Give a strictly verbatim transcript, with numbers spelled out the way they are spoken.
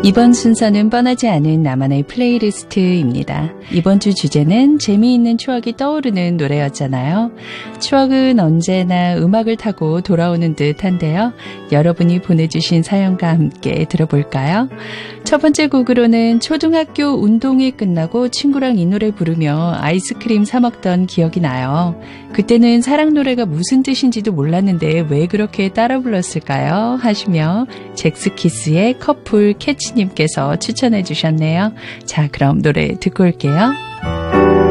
이번 순서는 뻔하지 않은 나만의 플레이리스트입니다. 이번 주 주제는 재미있는 추억이 떠오르는 노래였잖아요. 추억은 언제나 음악을 타고 돌아오는 듯한데요. 여러분이 보내주신 사연과 함께 들어볼까요? 첫 번째 곡으로는 초등학교 운동회 끝나고 친구랑 이 노래 부르며 아이스크림 사 먹던 기억이 나요. 그때는 사랑 노래가 무슨 뜻인지도 몰랐는데 왜 그렇게 따라 불렀을까요? 하시며 잭스키스의 커플 캐치님께서 추천해 주셨네요. 자, 그럼 노래 듣고 올게요.